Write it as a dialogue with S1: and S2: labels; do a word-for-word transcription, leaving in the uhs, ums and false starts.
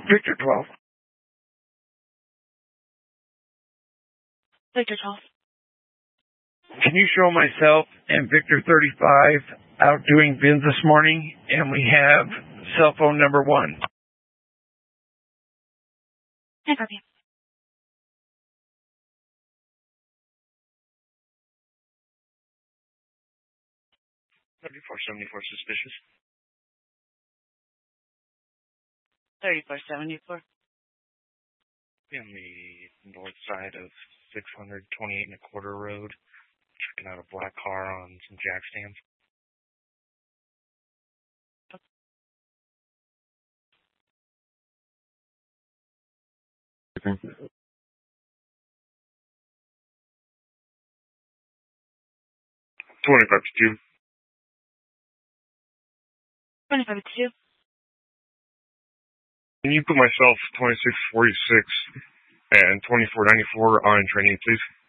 S1: Victor twelve.
S2: Victor twelve.
S1: Can you show myself and Victor thirty-five out doing bins this morning, and we have cell phone number one?
S2: I copy.
S3: thirty-four seventy-four suspicious.
S2: thirty-four seventy-four.
S3: On the north side of six hundred twenty-eight and a quarter road, checking out a black car on some jack stands.
S4: Okay.
S3: twenty-five to two.
S2: twenty-five to two.
S3: Can you put myself twenty-six forty-six and twenty-four ninety-four on training, please?